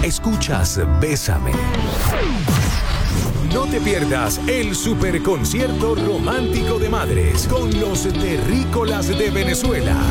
Escuchas Bésame. No te pierdas el superconcierto romántico de madres con los terrícolas de Venezuela.